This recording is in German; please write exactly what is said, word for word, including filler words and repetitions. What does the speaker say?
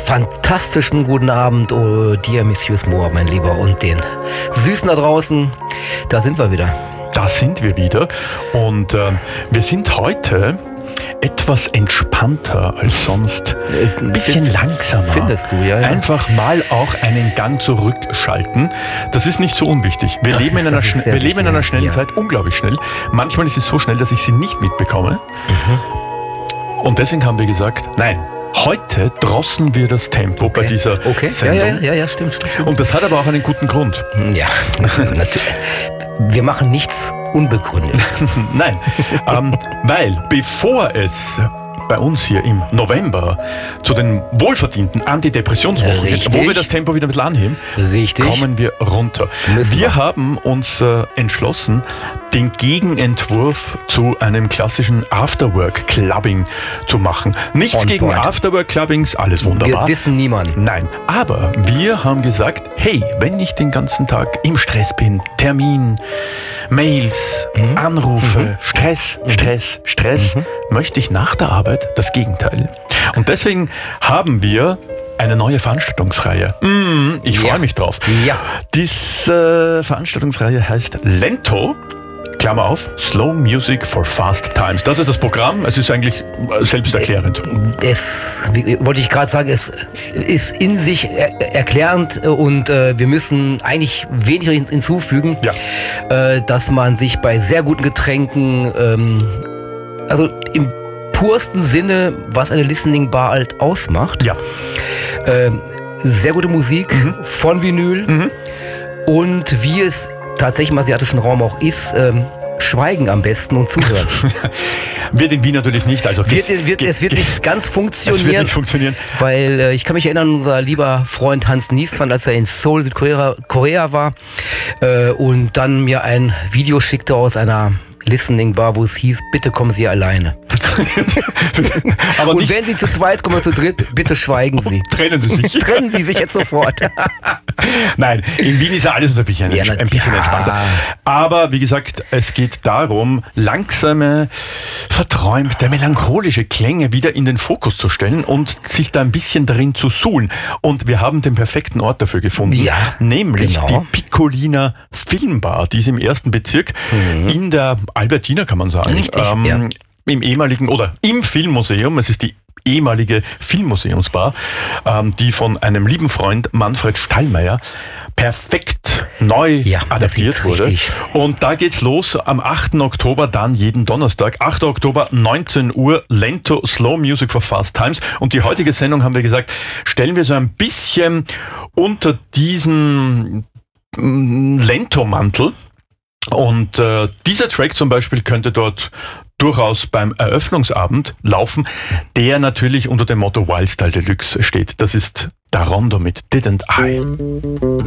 fantastischen guten Abend, oh, dir, Monsieur Moore, mein Lieber, und den Süßen da draußen. Da sind wir wieder. Da sind wir wieder und äh, wir sind heute etwas entspannter als sonst. Ein bisschen Find, langsamer. Findest du, ja, ja. Einfach mal auch einen Gang zurückschalten. Das ist nicht so unwichtig. Wir Das leben, ist- in einer, das ist schn- sehr wir leben in einer wichtig, schnellen ja. Zeit, unglaublich schnell. Manchmal ist es so schnell, dass ich sie nicht mitbekomme. Mhm. Und deswegen haben wir gesagt, nein, heute drosseln wir das Tempo Okay. bei dieser Okay, ja, Sendung. ja, ja, ja, stimmt, stimmt, stimmt. Und das hat aber auch einen guten Grund. Ja, natürlich. Wir machen nichts unbegründet. Nein, ähm, weil bevor es bei uns hier im November zu den wohlverdienten Antidepressionswochen geht, Richtig. wo wir das Tempo wieder ein bisschen anheben, Richtig. kommen wir runter. Müssen wir wir. haben uns äh, entschlossen, den Gegenentwurf zu einem klassischen Afterwork-Clubbing zu machen. Nichts On gegen point. Afterwork-Clubbings, alles Wir wunderbar. dissen niemanden. Nein, aber wir haben gesagt, hey, wenn ich den ganzen Tag im Stress bin, Termin, Mails, Mhm. Anrufe, Stress, Stress, Stress, möchte ich nach der Arbeit das Gegenteil. Und deswegen haben wir eine neue Veranstaltungsreihe. Mm, ich Ja. freue mich drauf. Ja. Diese Veranstaltungsreihe heißt Lento, Klammer auf, Slow Music for Fast Times. Das ist das Programm, es ist eigentlich äh, selbsterklärend. Es, wie, wollte ich gerade sagen, es ist in sich er, erklärend und äh, wir müssen eigentlich weniger hin- hinzufügen, Ja. äh, dass man sich bei sehr guten Getränken, ähm, also im pursten Sinne, was eine Listening Bar halt ausmacht, Ja. ähm, sehr gute Musik von Vinyl Mhm. und wie es tatsächlich im asiatischen Raum auch ist, ähm, schweigen am besten und zuhören. Wird in Wien natürlich nicht. Also Wird, wird, es wird nicht ganz Es wird funktionieren, nicht funktionieren. weil äh, ich kann mich erinnern, unser lieber Freund Hans Niesmann, als er in Seoul, Südkorea Korea war äh, und dann mir ein Video schickte aus einer Listening Bar, wo es hieß, bitte kommen Sie alleine. Aber Und nicht wenn Sie zu zweit kommen oder zu dritt, bitte schweigen Sie. trennen Sie sich. Trennen Sie sich jetzt sofort. Nein, in Wien ist ja alles ein bisschen, Ja, entsp- na- ein bisschen ja. entspannter. Aber wie gesagt, es geht darum, langsame, verträumte, melancholische Klänge wieder in den Fokus zu stellen und sich da ein bisschen darin zu suhlen. Und wir haben den perfekten Ort dafür gefunden. Ja, nämlich genau. die Piccolina Filmbar, die ist im ersten Bezirk in der Albertina, kann man sagen. Mhm. Richtig, ja. Im ehemaligen oder im Filmmuseum. Es ist die ehemalige Filmmuseumsbar, ähm, die von einem lieben Freund Manfred Stallmeier perfekt neu Ja, das adaptiert sieht wurde. richtig. Und da geht's los am achten Oktober, dann jeden Donnerstag. achter Oktober, neunzehn Uhr, Lento, Slow Music for Fast Times. Und die heutige Sendung, haben wir gesagt, stellen wir so ein bisschen unter diesen mm, Lento-Mantel. Und äh, dieser Track zum Beispiel könnte dort durchaus beim Eröffnungsabend laufen, der natürlich unter dem Motto Wildstyle Deluxe steht. Das ist Darondo mit Didn't I.